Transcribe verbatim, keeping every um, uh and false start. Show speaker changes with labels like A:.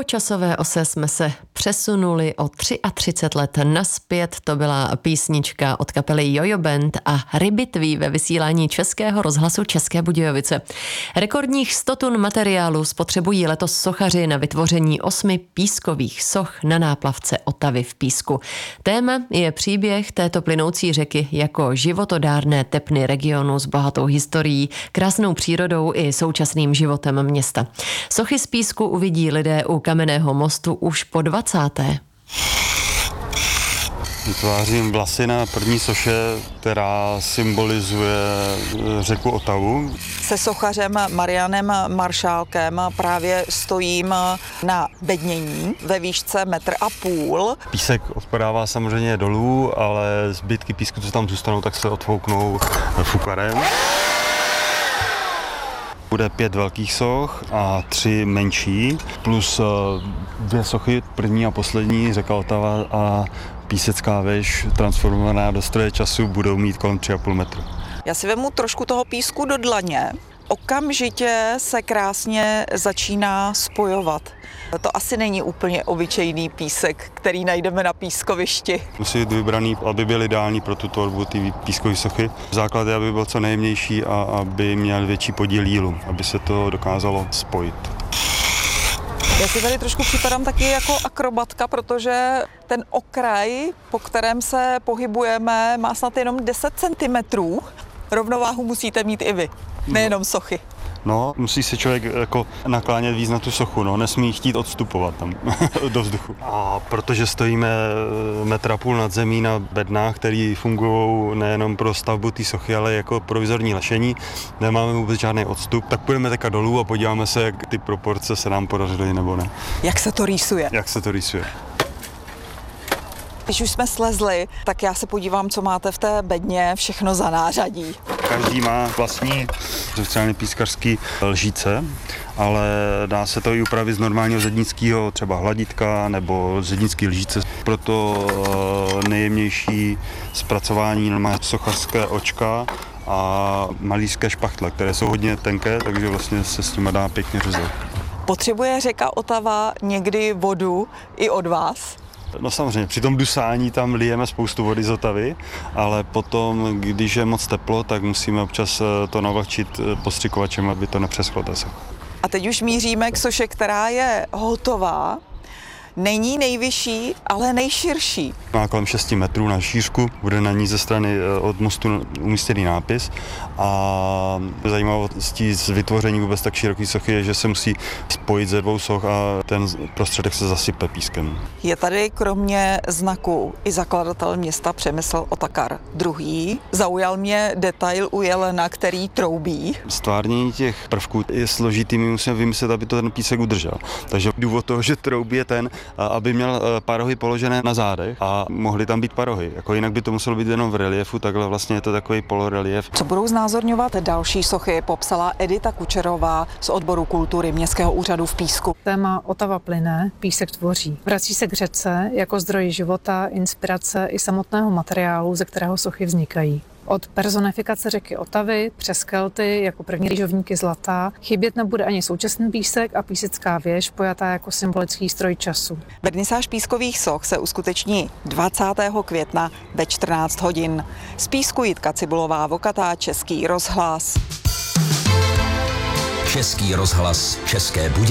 A: po časové ose jsme se přesunuli o třicet tři let nazpět. To byla písnička od kapely Jojo Band a Rybitví ve vysílání Českého rozhlasu České Budějovice. Rekordních sto tun materiálu spotřebují letos sochaři na vytvoření osmi pískových soch na náplavce Otavy v Písku. Téma je příběh této plynoucí řeky jako životodárné tepny regionu s bohatou historií, krásnou přírodou i současným životem města. Sochy z písku uvidí lidé u Kamenného mostu už po dvacáté.
B: Vytvářím vlasy na první soše, která symbolizuje řeku Otavu.
C: Se sochařem Marianem Maršálkem právě stojím na bednění ve výšce metr a půl.
B: Písek odpadává samozřejmě dolů, ale zbytky písku, co tam zůstanou, tak se odfouknou fukarem. Bude pět velkých soch a tři menší, plus dvě sochy, první a poslední, řeka Otava a písecká věž transformovaná do stroje času, budou mít kolem tři a půl metru.
C: Já si vemu trošku toho písku do dlaně. Okamžitě se krásně začíná spojovat. To asi není úplně obyčejný písek, který najdeme na pískovišti.
B: Musí být vybraný, aby byl ideální pro tu tvorbu ty pískové sochy. Základ je, aby byl co nejjemnější a aby měl větší podíl jílu, aby se to dokázalo spojit.
C: Já si tady trošku připadám taky jako akrobatka, protože ten okraj, po kterém se pohybujeme, má snad jenom deset centimetrů. Rovnováhu musíte mít i vy, nejenom sochy.
B: No, musí se člověk jako naklánět víc na tu sochu, no, nesmí chtít odstupovat tam do vzduchu. A protože stojíme metra půl nad zemí na bednách, které fungují nejenom pro stavbu té sochy, ale jako provizorní lešení, nemáme vůbec žádný odstup, tak půjdeme teďka dolů a podíváme se, jak ty proporce se nám podařily nebo ne.
C: Jak se to rýsuje?
B: Jak se to rýsuje.
C: Když už jsme slezli, tak já se podívám, co máte v té bedně všechno za nářadí.
B: Každý má vlastní speciální pískařský lžíce, ale dá se to i upravit z normálního zednického, třeba hladitka nebo zednický lžíce. Proto nejjemnější zpracování normálně sochařské očka a malířské špachtle, které jsou hodně tenké, takže vlastně se s nimi dá pěkně řezat.
C: Potřebuje řeka Otava někdy vodu i od vás?
B: No samozřejmě, při tom dusání tam lijeme spoustu vody z Otavy, ale potom, když je moc teplo, tak musíme občas to navlhčit postřikovačem, aby to nepřeschlo.
C: A teď už míříme k soše, která je hotová. Není nejvyšší, ale nejširší.
B: Má kolem šesti metrů na šířku, bude na ní ze strany od mostu umístěný nápis a zajímavostí z vytvoření vůbec tak široké sochy je, že se musí spojit ze dvou soch a ten prostředek se zasype pískem.
C: Je tady kromě znaku i zakladatel města Přemysl Otakar druhý. Zaujal mě detail u jelena, který troubí.
B: Stvárnění těch prvků je složitý, my musíme vymyslet, aby to ten písek udržel. Takže důvod toho, že troubí je ten, aby měl parohy položené na zádech a mohly tam být parohy. Jako jinak by to muselo být jenom v reliefu, takhle vlastně je to takový polorelief.
C: Co budou znázorňovat další sochy, popsala Edita Kučerová z odboru kultury Městského úřadu v Písku.
D: Téma Otava plyne, písek tvoří. Vrací se k řece jako zdroj života, inspirace i samotného materiálu, ze kterého sochy vznikají. Od personifikace řeky Otavy přes Kelty jako první rýžovníky zlata chybět nebude ani současný písek a písecká věž pojatá jako symbolický stroj času.
C: Vernisáž pískových soch se uskuteční dvacátého května ve čtrnáct hodin. Z Písku Jitka Cibulová Vokatá, Český rozhlas.
E: Český rozhlas České Budějovice.